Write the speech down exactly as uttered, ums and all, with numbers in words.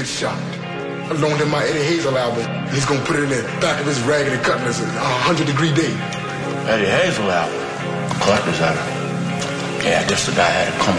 get shot. I loaned him my Eddie Hazel album. He's gonna put it in the back of his Raggedy Cutlass, a hundred degree day. Eddie Hazel album? Cutlass album? Yeah, I guess the guy had to come